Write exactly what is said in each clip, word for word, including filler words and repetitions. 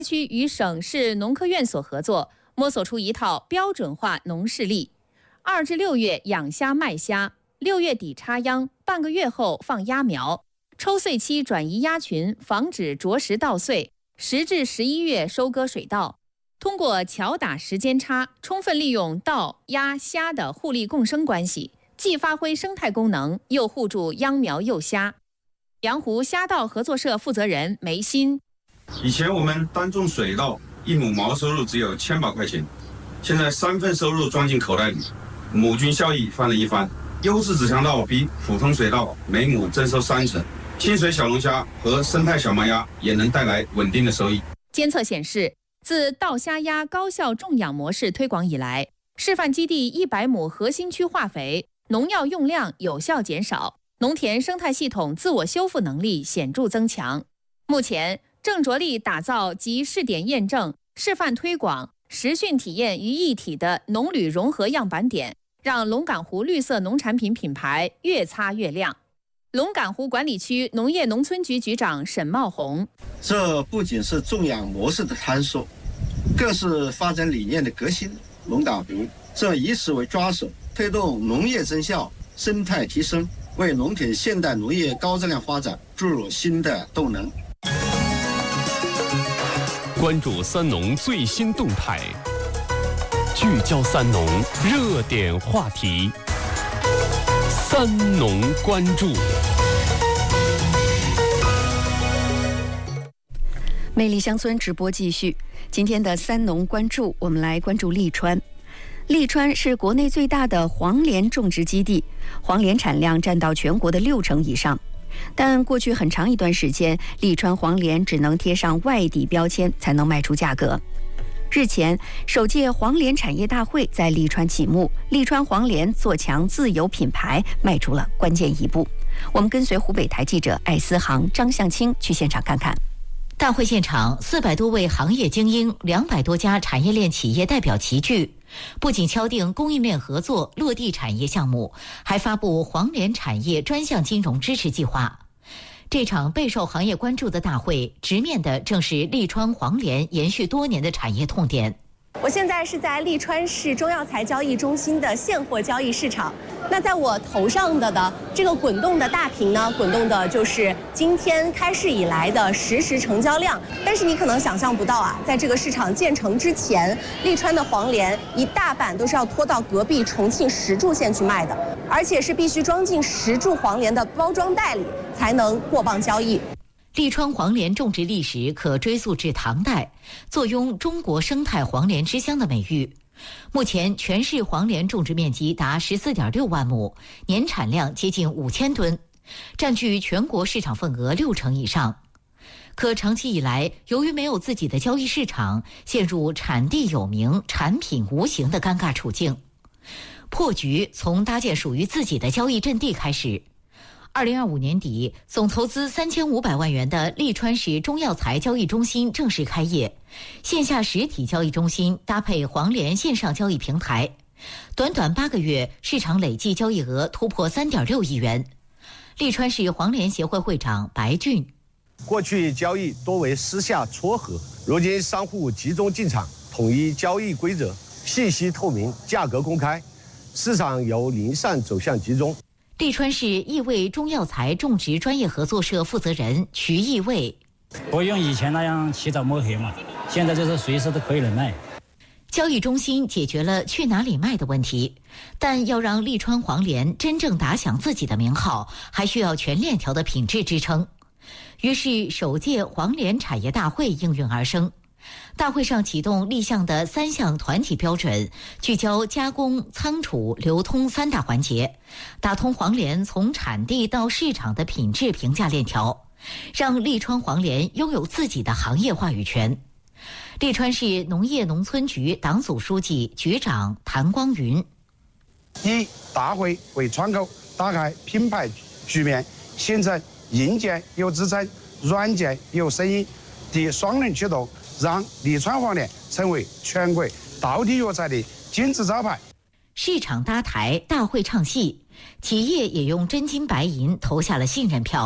区与省市农科院所合作，摸索出一套标准化农事例。二至六月养虾卖虾，六月底插秧，半个月后放鸭苗，抽穗期转移鸭群，防止着实稻穗。十至十一月收割水稻。通过巧打时间差，充分利用稻、鸭、虾的互利共生关系，既发挥生态功能，又护住秧苗幼虾。阳湖虾稻合作社负责人梅鑫： 以前我们单种水稻，一亩毛收入只有千把块钱，现在三份收入装进口袋里，亩均效益翻了一番。优质紫香稻比普通水稻每亩增收三成，清水小龙虾和生态小麦鸭也能带来稳定的收益。 监测显示，自稻虾鸭高效种养模式推广以来，示范基地一百亩核心区化肥农药用量有效减少，农田生态系统自我修复能力显著增强。目前正着力打造集试点验证、示范推广、实训体验于一体的农旅融合样板点，让龙岗湖绿色农产品品牌越擦越亮。龙岗湖管理区农业农村局局长沈茂红： 这不仅是种养模式的探索，更是发展理念的革新。龙岗湖这以此为抓手，推动农业增效、生态提升，为农田现代农业高质量发展注入新的动能。 关注三农最新动态，聚焦三农热点话题，三农关注。 魅力乡村直播继续，今天的三农关注，我们来关注利川。利川是国内最大的黄连种植基地，黄连产量占到全国的六成以上。但过去很长一段时间，利川黄连只能贴上外地标签才能卖出价格。日前，首届黄连产业大会在利川启幕，利川黄连做强自有品牌迈出了关键一步。我们跟随湖北台记者艾思航、张向清去现场看看。 大会现场，四百多位行业精英、两百多家产业链企业代表齐聚，不仅敲定供应链合作落地产业项目，还发布黄连产业专项金融支持计划。这场备受行业关注的大会，直面的正是利川黄连延续多年的产业痛点。 我现在是在利川市中药材交易中心的现货交易市场。那在我头上的的这个滚动的大屏呢，滚动的就是今天开市以来的实时成交量。但是你可能想象不到啊，在这个市场建成之前，利川的黄连一大半都是要拖到隔壁重庆石柱县去卖的，而且是必须装进石柱黄连的包装袋里才能过磅交易。 利川黄连种植历史可追溯至唐代，坐拥中国生态黄连之乡的美誉。目前全市黄连种植面积达 十四点六万亩，年产量接近五千吨，占据全国市场份额六成以上。可长期以来，由于没有自己的交易市场，陷入产地有名、产品无形的尴尬处境。破局从搭建属于自己的交易阵地开始。二零二五年底，总投资三千五百万元的利川市中药材交易中心正式开业，线下实体交易中心搭配黄连线上交易平台，短短八个月，市场累计交易额突破三点六亿元。利川市黄连协会会长白俊： 过去交易多为私下撮合，如今商户集中进场，统一交易规则，信息透明，价格公开，市场由零散走向集中。 利川市益卫中药材种植专业合作社负责人徐益卫： 不用以前那样起早摸黑嘛，现在就是随时都可以能卖。 交易中心解决了去哪里卖的问题，但要让利川黄连真正打响自己的名号，还需要全链条的品质支撑。于是首届黄连产业大会应运而生。大会上启动立项的三项团体标准，聚焦加工、仓储、流通三大环节，打通黄连从产地到市场的品质评价链条，让利川黄连拥有自己的行业话语权。利川市农业农村局党组书记、局长谭光云： 以大会为窗口，打开品牌局面，形成硬件有支撑、软件有声音的双轮驱动，让利川黄连成为全国道地药材的金字招牌。 市场搭台，大会唱戏，企业也用真金白银投下了信任票。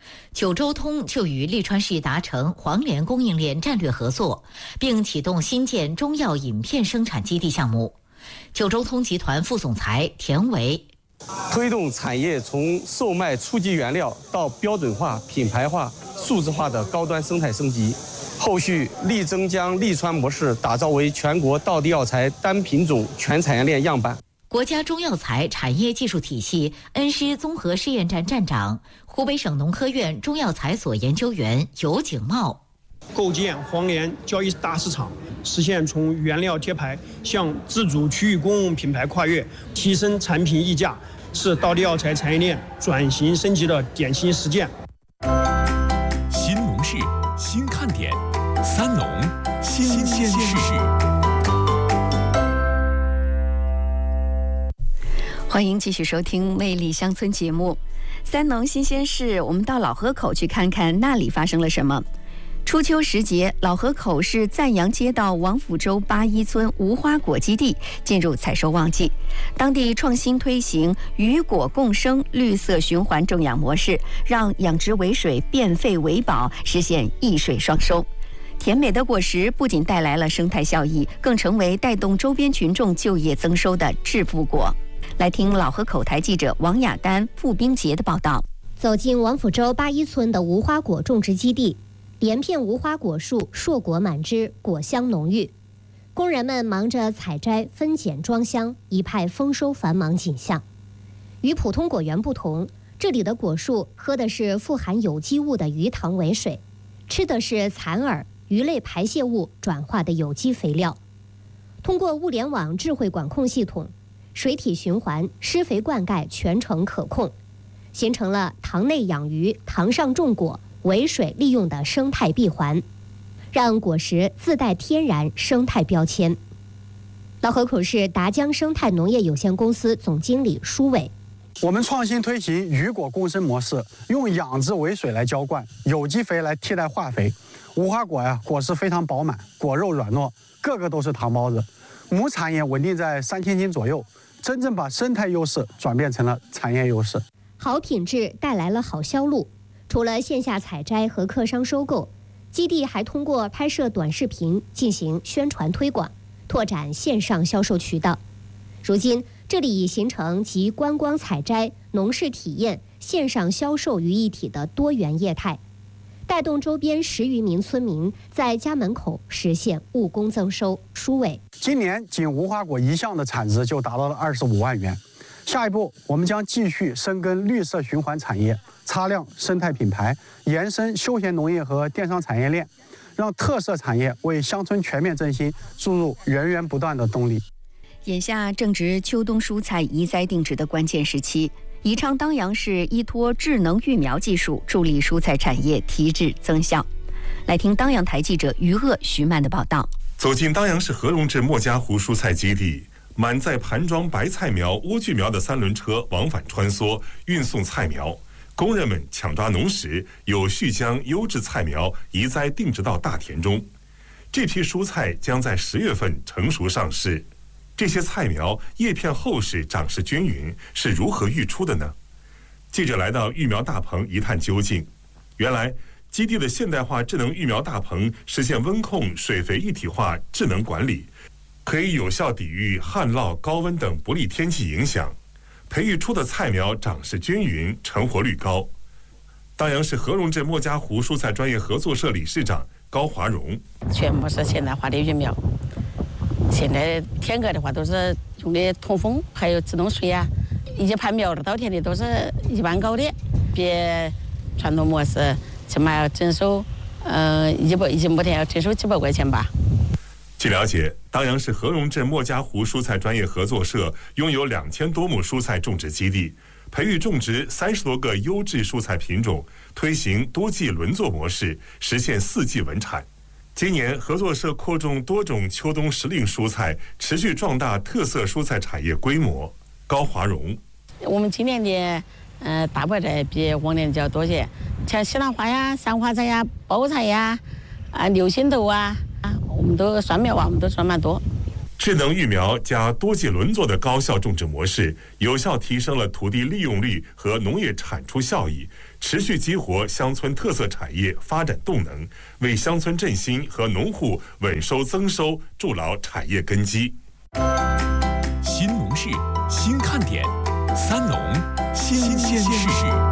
九州通就与利川市达成黄连供应链战略合作，并启动新建中药饮片生产基地项目。九州通集团副总裁田维。 推动产业从售卖初级原料到标准化、品牌化、数字化的高端生态升级。后续力争将利川模式打造为全国道地药材单品种全产业链样板。 国家中药材产业技术体系恩施综合试验站站长、湖北省农科院中药材所研究员尤景茂。 构建黄连交易大市场，实现从原料贴牌向自主区域公用品牌跨越，提升产品溢价，是道地药材产业链转型升级的典型实践。 新农事新看点，三农新鲜事。 欢迎继续收听《魅力乡村》节目，三农新鲜事。我们到老河口去看看那里发生了什么。初秋时节，老河口市赞阳街道王府洲八一村无花果基地进入采收旺季，当地创新推行与果共生绿色循环种养模式，让养殖为水变废为宝，实现一水双收。甜美的果实不仅带来了生态效益，更成为带动周边群众就业增收的致富果。来听老河口台记者王雅丹、付冰杰的报道。 走进王府洲八一村的无花果种植基地，连片无花果树硕果满枝，果香浓郁。工人们忙着采摘、分拣、装箱，一派丰收繁忙景象。与普通果园不同，这里的果树喝的是富含有机物的鱼塘为水，吃的是蚕饵、鱼类排泄物转化的有机肥料。通过物联网智慧管控系统，水体循环、施肥灌溉全程可控，形成了塘内养鱼、塘上种果、为水利用的生态闭环，让果实自带天然生态标签。老河口市达江生态农业有限公司总经理舒伟。 我们创新推行与果共生模式，用养殖为水来浇灌，有机肥来替代化肥。无花果呀，果实非常饱满，果肉软糯，个个都是糖包子，亩产也稳定在三千斤左右，真正把生态优势转变成了产业优势。 好品质带来了好销路。除了线下采摘和客商收购，基地还通过拍摄短视频进行宣传推广，拓展线上销售渠道。如今，这里已形成集观光采摘、农事体验、线上销售于一体的多元业态，带动周边十余名村民在家门口实现务工增收。舒伟， 今年仅无花果一项的产值就达到了二十五万元。下一步，我们将继续深耕绿色循环产业，擦亮生态品牌，延伸休闲农业和电商产业链，让特色产业为乡村全面振兴注入源源不断的动力。 眼下正值秋冬蔬菜移栽定植的关键时期，宜昌当阳市依托智能育苗技术，助力蔬菜产业提质增效。来听当阳台记者于鄂、徐曼的报道。 走进当阳市和荣镇莫家湖蔬菜基地。满载盘装白菜苗、莴苣苗的三轮车往返穿梭，运送菜苗。工人们抢抓农时，有序将优质菜苗移栽定植到大田中。这批蔬菜将在十月份成熟上市。这些菜苗叶片厚实，长势均匀，是如何育出的呢？记者来到育苗大棚一探究竟。原来，基地的现代化智能育苗大棚实现温控、水肥一体化智能管理。可以有效抵御旱涝、高温等不利天气影响，培育出的菜苗长势均匀，成活率高。当阳市和荣镇莫家湖蔬菜专业合作社理事长高华荣： 全部是现代化的育苗，现在田埂的话都是用的通风，还有自动水啊，一盘苗的稻田的都是一般高的，比传统模式起码要征收，呃，一百一亩田要征收几百块钱吧。 据了解，当阳市和荣镇莫家湖蔬菜专业合作社拥有两千多亩蔬菜种植基地，培育种植三十多个优质蔬菜品种，推行多季轮作模式，实现四季稳产。今年合作社扩种多种秋冬时令蔬菜，持续壮大特色蔬菜产业规模。高华荣： 我们今年的呃大白菜比往年就要多些，像西兰花呀、三花菜呀、包菜呀、啊六星豆啊。我们都蒜苗啊，我们都算蛮多。 智能育苗加多季轮作的高效种植模式，有效提升了土地利用率和农业产出效益， 持续激活乡村特色产业发展动能，为乡村振兴和农户稳收增收筑牢产业根基。 新农事，新看点，三农新鲜事。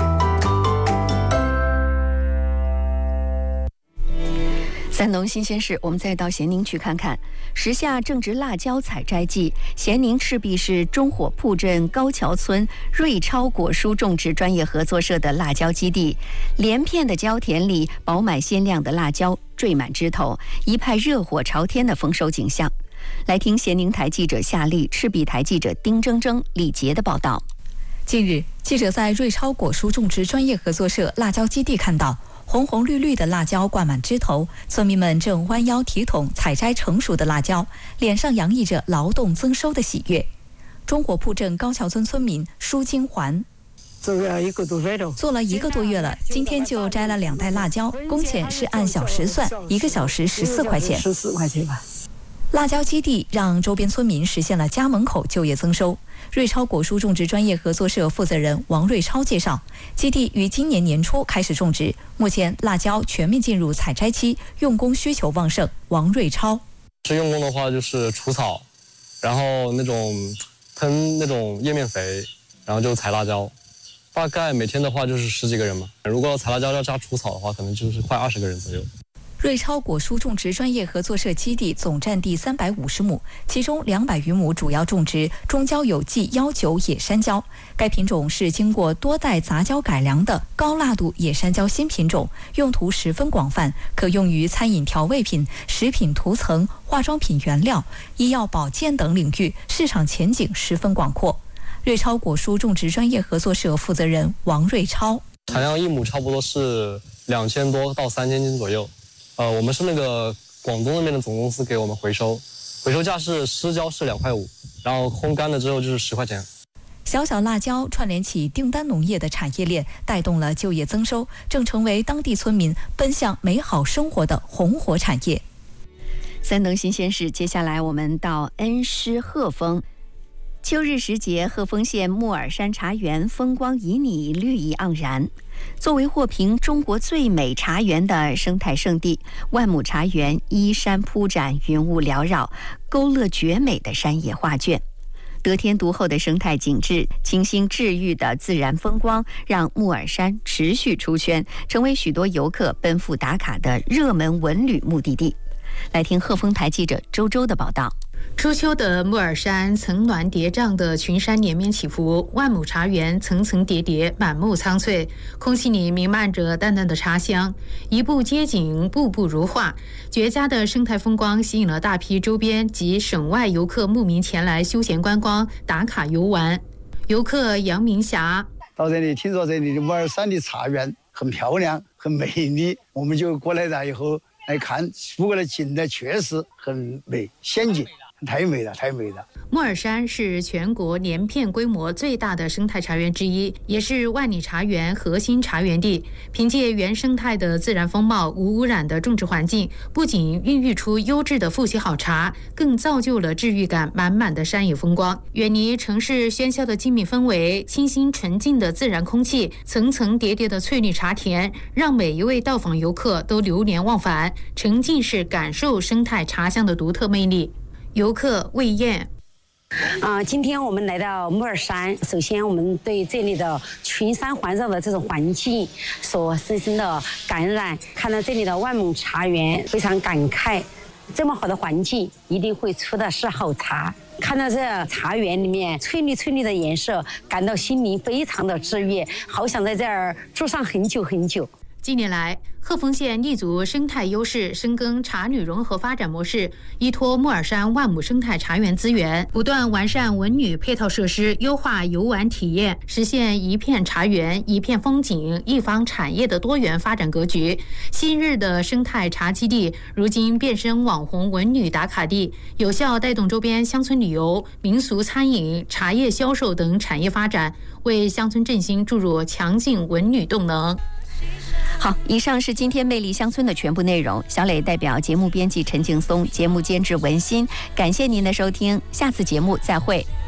三农新鲜事，我们再到咸宁去看看。时下正值辣椒采摘季，咸宁赤壁市中火铺镇高桥村瑞超果蔬种植专业合作社的辣椒基地，连片的椒田里饱满鲜亮的辣椒缀满枝头，一派热火朝天的丰收景象。来听咸宁台记者夏丽、赤壁台记者丁铮铮、李杰的报道。 近日，记者在瑞超果蔬种植专业合作社辣椒基地看到，红红绿绿的辣椒挂满枝头，村民们正弯腰提桶采摘成熟的辣椒，脸上洋溢着劳动增收的喜悦。中火铺镇高桥村村民舒金环。 做了一个多月了， 做了一个多月了，今天就摘了两袋辣椒，工钱是按小时算，一个小时十四块钱。 十四块钱吧。 辣椒基地让周边村民实现了家门口就业增收。瑞超果蔬种植专业合作社负责人王瑞超介绍，基地于今年年初开始种植，目前辣椒全面进入采摘期，用工需求旺盛。王瑞超是用工的话就是除草，然后那种喷那种叶面肥，然后就采辣椒，大概每天的话就是十几个人嘛。如果采辣椒要加除草的话，可能就是快二十个人左右。 瑞超果蔬种植专业合作社基地总占地三百五十亩，其中两百余亩主要种植中焦有机幺九野山椒。该品种是经过多代杂交改良的高辣度野山椒新品种，用途十分广泛，可用于餐饮调味品、食品涂层、化妆品原料、医药保健等领域，市场前景十分广阔。瑞超果蔬种植专业合作社负责人王瑞超： 产量一亩差不多是两千多到三千斤左右。呃，我们是那个广东那边的总公司给我们回收，回收价是湿椒是两块五，然后烘干了之后就是十块钱。 小小辣椒串联起订单农业的产业链，带动了就业增收，正成为当地村民奔向美好生活的红火产业。 三农新鲜事，接下来我们到恩施鹤峰。秋日时节，鹤峰县木耳山茶园风光旖旎，绿意盎然。作为获评中国最美茶园的生态圣地，万亩茶园依山铺展，云雾缭绕，勾勒绝美的山野画卷。得天独厚的生态景致，清新治愈的自然风光，让木耳山持续出圈，成为许多游客奔赴打卡的热门文旅目的地。来听鹤峰台记者周周的报道。 初秋的木耳山，层峦叠嶂的群山连绵起伏，万亩茶园层层叠叠，满目苍翠，空气里弥漫着淡淡的茶香，一步街景，步步如画，绝佳的生态风光吸引了大批周边及省外游客慕名前来休闲观光、打卡游玩。游客杨明霞到这里，听说这里的木耳山的茶园很漂亮、很美丽，我们就过来了以后来看，不过的景呢确实很美，仙境。太美了，太美了！ 木耳山是全国连片规模最大的生态茶园之一，也是万里茶园核心茶园地。凭借原生态的自然风貌、无污染的种植环境，不仅孕育出优质的富硒好茶，更造就了治愈感满满的山野风光。远离城市喧嚣的精密氛围，清新纯净的自然空气，层层叠叠的翠绿茶田，让每一位到访游客都流连忘返，沉浸式感受生态茶香的独特魅力。游客魏燕， 啊、呃，今天我们来到木耳山，首先我们对这里的群山环绕的这种环境所深深的感染，看到这里的万亩茶园，非常感慨，这么好的环境一定会出的是好茶。看到这茶园里面翠绿翠绿的颜色，感到心灵非常的治愈，好想在这儿住上很久很久。 近年来，鹤峰县立足生态优势，深耕茶旅融合发展模式，依托木耳山万亩生态茶园资源，不断完善文旅配套设施，优化游玩体验，实现一片茶园、一片风景、一方产业的多元发展格局。昔日的生态茶基地，如今变身网红文旅打卡地，有效带动周边乡村旅游、民俗餐饮、茶叶销售等产业发展，为乡村振兴注入强劲文旅动能。 好，以上是今天魅力乡村的全部内容。小磊代表节目编辑陈劲松，节目监制文心，感谢您的收听，下次节目再会。